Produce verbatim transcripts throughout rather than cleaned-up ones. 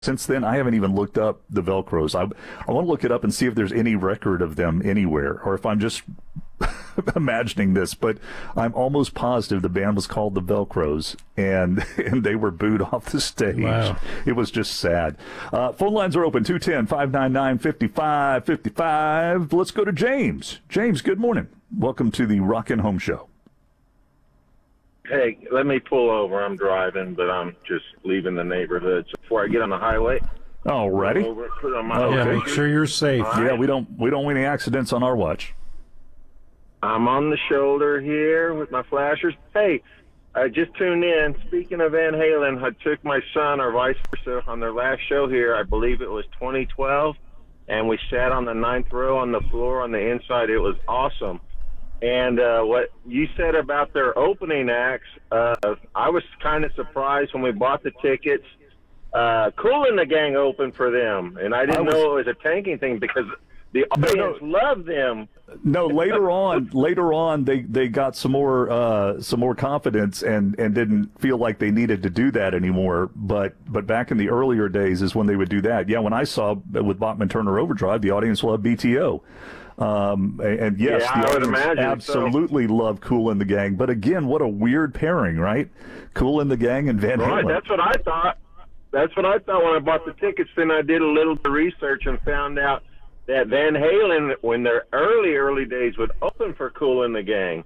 Since then, I haven't even looked up the Velcros. I, I want to look it up and see if there's any record of them anywhere, or if I'm just imagining this. But I'm almost positive the band was called the Velcros, and and they were booed off the stage. Wow. It was just sad. Uh, phone lines are open, two one zero, five nine nine, five five five five. Let's go to James. James, good morning. Welcome to the Rockin' Home Show. Hey, let me pull over. I'm driving, but I'm just leaving the neighborhood. So before I get on the highway, All righty. over, put on my Okay. Yeah, make sure you're safe. All right. Yeah, we don't we don't want any accidents on our watch. I'm on the shoulder here with my flashers. Hey, I just tuned in. Speaking of Van Halen, I took my son, or vice versa, on their last show here. I believe it was twenty twelve, and we sat on the ninth row on the floor on the inside. It was awesome. And uh, what you said about their opening acts, uh, I was kind of surprised when we bought the tickets. Uh, Kool and the Gang opened for them, and I didn't I was- know it was a tanking thing because the No, audience no. loved them. No, later on, later on, they, they got some more uh, some more confidence and, and didn't feel like they needed to do that anymore. But but back in the earlier days is when they would do that. Yeah, when I saw with Bachman Turner Overdrive, the audience loved B T O. Um, and, and yes, Yeah, I the would audience imagine absolutely loved Kool and the Gang. But again, what a weird pairing, right? Kool and the Gang and Van Right, Halen. that's what I thought. That's what I thought when I bought the tickets. Then I did a little research and found out that Van Halen, when their early, early days, would open for Kool and the Gang.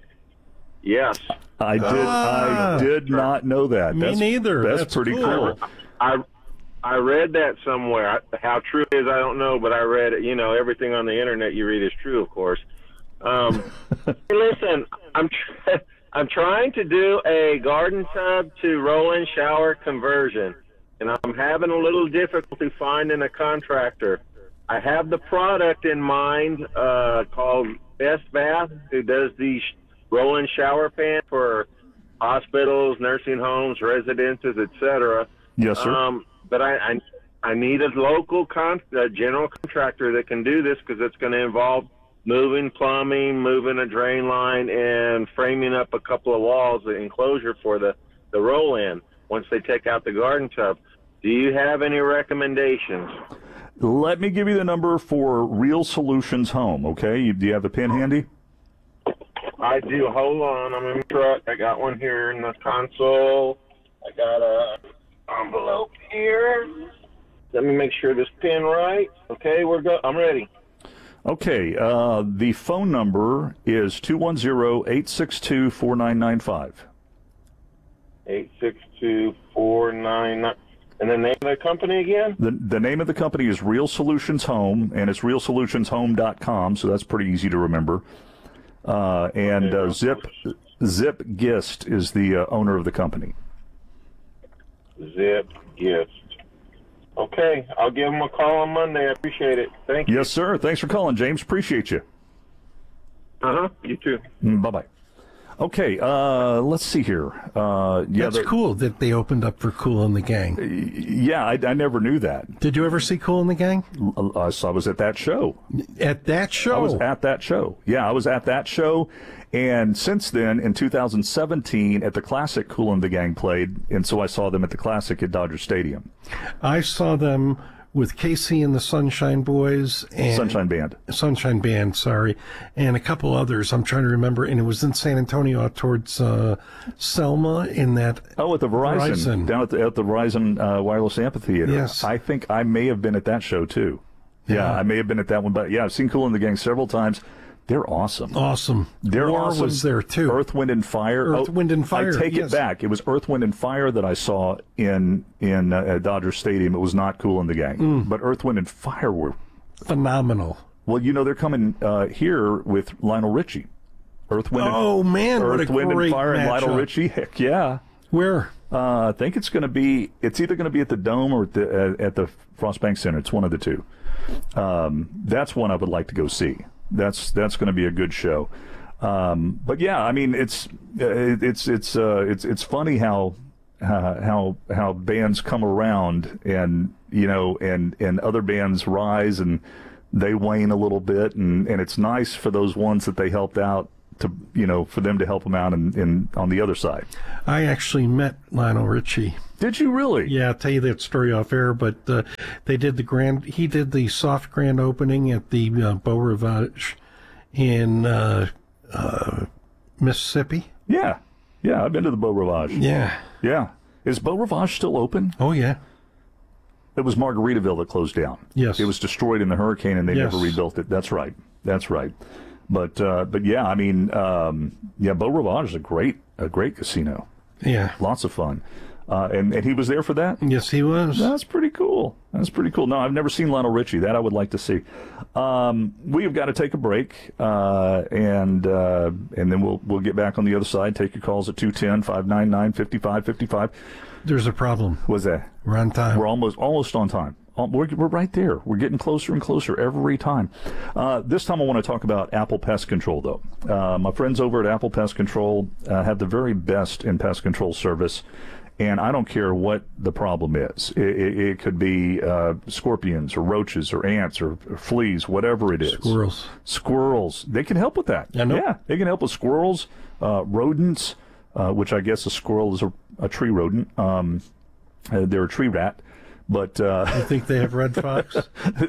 Yes. I did Ah. I did not know that. Me that's, neither. That's, That's pretty cool. cool. I I read that somewhere. How true it is, I don't know, but I read it. You know, everything on the internet you read is true, of course. Um, hey, listen, I'm tr- I'm trying to do a garden tub to roll-in shower conversion, and I'm having a little difficulty finding a contractor. I have the product in mind uh, called Best Bath, who does the sh- roll-in shower pan for hospitals, nursing homes, residences, et cetera. Yes, sir. Um, but I, I I need a local con- a general contractor that can do this because it's going to involve moving plumbing, moving a drain line, and framing up a couple of walls, the enclosure for the, the roll-in once they take out the garden tub. Do you have any recommendations? Let me give you the number for Real Solutions Home, okay? You, do you have the pen handy? I do. Hold on. I'm in the truck. I got one here in the console. I got a envelope here. Let me make sure this pin right. Okay, we're go. I'm ready. Okay, uh, the phone number is two one zero, eight six two, four nine nine five. Eight six two four nine nine. And the name of the company again? The, the name of the company is Real Solutions Home, and it's real solutions home dot com, so that's pretty easy to remember. Uh, and uh, Zip Zip Gist is the uh, owner of the company. Zip Gift. Okay, I'll give them a call on Monday. I appreciate it. Thank you. Yes, sir. Thanks for calling, James. Appreciate you. Uh-huh. You too. Mm, bye-bye. Okay, uh, let's see here. Uh, yeah, That's the- cool that they opened up for Kool and the Gang. Yeah, I, I never knew that. Did you ever see Kool and the Gang? Uh, so I was at that show. At that show? I was at that show. Yeah, I was at that show. And since then, in two thousand seventeen, at the Classic, Kool and the Gang played. And so I saw them at the Classic at Dodger Stadium. I saw them with Casey and the Sunshine Boys and Sunshine Band. Sunshine Band, sorry, and a couple others. I'm trying to remember, and it was in San Antonio out towards uh, Selma in that. Oh, at the Verizon, Verizon. down at the, at the Verizon uh, Wireless Amphitheater. Yes. I think I may have been at that show, too. Yeah, Yeah. I may have been at that one. But, yeah, I've seen Kool and the Gang several times. They're awesome. Awesome. They're War awesome. was there too. Earth, Wind, and Fire. Earth, Wind, and Fire, I take yes. it back. It was Earth, Wind, and Fire that I saw in in uh, at Dodger Stadium. It was not Kool and the Gang. Mm. But Earth, Wind, and Fire were. Phenomenal. Well, you know, they're coming uh, here with Lionel Richie. Earth, Wind, Oh, and, man, what Earth, a Wind, and great Fire and Lionel matchup. Richie. Heck yeah. Where? Uh, I think it's going to be. It's either going to be at the Dome or at the uh, at the Frostbank Center. It's one of the two. Um, that's one I would like to go see. That's that's going to be a good show. Um, but yeah, I mean, it's uh, it's it's uh, it's it's funny how uh, how how bands come around and you know and and other bands rise and they wane a little bit and and it's nice for those ones that they helped out to you know for them to help them out in, in on the other side. I actually met Lionel Richie. Did you really? Yeah, I'll tell you that story off air, but uh, they did the grand, he did the soft grand opening at the uh, Beau Rivage in uh, uh, Mississippi. Yeah. Yeah, I've been to the Beau Rivage. Yeah. Yeah. Is Beau Rivage still open? Oh, yeah. It was Margaritaville that closed down. Yes. It was destroyed in the hurricane, and they Yes. never rebuilt it. That's right. That's right. But uh, but yeah, I mean, um, yeah, Beau Rivage is a great a great casino. Yeah. Lots of fun. Uh, and, and he was there for that? Yes, he was. That's pretty cool. That's pretty cool. No, I've never seen Lionel Richie. That I would like to see. Um, we've got to take a break, uh, and uh, and then we'll we'll get back on the other side. Take your calls at two one zero, five nine nine, five five five five. There's a problem. What's that? We're on time. We're almost almost on time. We're, we're right there. We're getting closer and closer every time. Uh, this time I want to talk about Apple Pest Control, though. Uh, my friends over at Apple Pest Control uh, have the very best in pest control service. And I don't care what the problem is. It, it, it could be uh, scorpions or roaches or ants or, or fleas, whatever it is. Squirrels. Squirrels. They can help with that. I know. Yeah, they can help with squirrels, uh, rodents, uh, which I guess a squirrel is a, a tree rodent. Um, uh, they're a tree rat. But uh, You think they have red fox?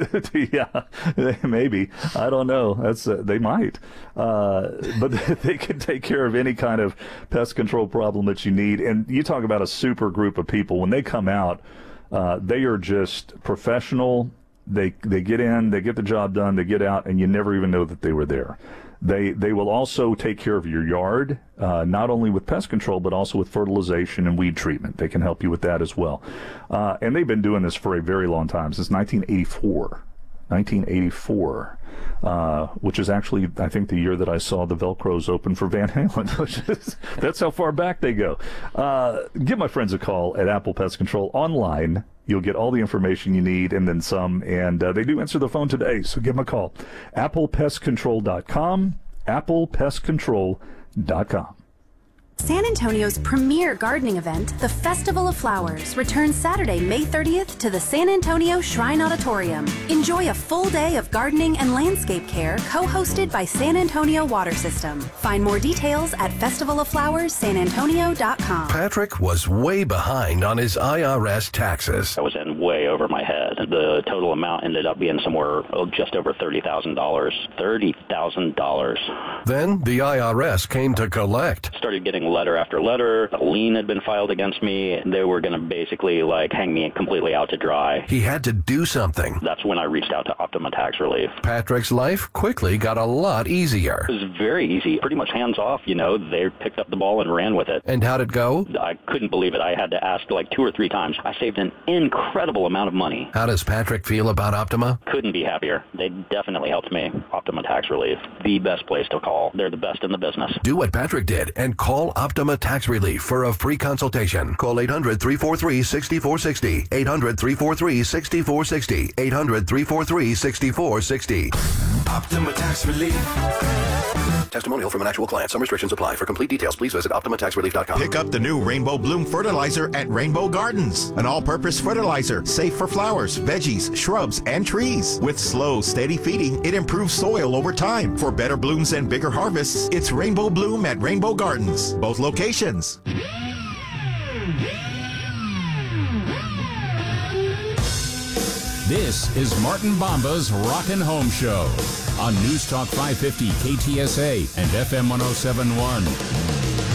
yeah, maybe. I don't know. That's uh, they might, uh, but they can take care of any kind of pest control problem that you need. And you talk about a super group of people. When they come out, uh, they are just professional. They they get in, they get the job done, they get out, and you never even know that they were there. They they will also take care of your yard, uh, not only with pest control, but also with fertilization and weed treatment. They can help you with that as well. Uh, and they've been doing this for a very long time, since nineteen eighty-four. nineteen eighty-four, uh, which is actually, I think, the year that I saw the Velcros open for Van Halen. Which is, that's how far back they go. Uh, give my friends a call at Apple Pest Control online. You'll get all the information you need and then some. And uh, they do answer the phone today, so give them a call. apple pest control dot com, apple pest control dot com. San Antonio's premier gardening event, the Festival of Flowers, returns Saturday, May thirtieth to the San Antonio Shrine Auditorium. Enjoy a full day of gardening and landscape care co-hosted by San Antonio Water System. Find more details at festival of flowers san antonio dot com. Patrick was way behind on his I R S taxes. I was in way over my head. The total amount ended up being somewhere oh, just over thirty thousand dollars. thirty thousand dollars. Then the I R S came to collect. Started getting letter after letter. A lien had been filed against me. They were going to basically like hang me completely out to dry. He had to do something. That's when I reached out to Optima Tax Relief. Patrick's life quickly got a lot easier. It was very easy, pretty much hands off, you know. They picked up the ball and ran with it. And how'd it go? I couldn't believe it. I had to ask like two or three times. I saved an incredible amount of money. How does Patrick feel about Optima? Couldn't be happier. They definitely helped me. Optima Tax Relief, the best place to call. They're the best in the business. Do what Patrick did and call Optima Tax Relief for a free consultation. Call eight hundred, three four three, six four six zero. eight hundred, three four three, six four six zero. eight hundred, three four three, six four six zero. Optima Tax Relief. Testimonial from an actual client. Some restrictions apply. For complete details, please visit optima tax relief dot com. Pick up the new Rainbow Bloom fertilizer at Rainbow Gardens. An all-purpose fertilizer, safe for flowers, veggies, shrubs, and trees. With slow, steady feeding, it improves soil over time. For better blooms and bigger harvests, it's Rainbow Bloom at Rainbow Gardens. Both locations. This is Martin Bomba's Rockin' Home Show on News Talk five fifty K T S A and F M one oh seven point one.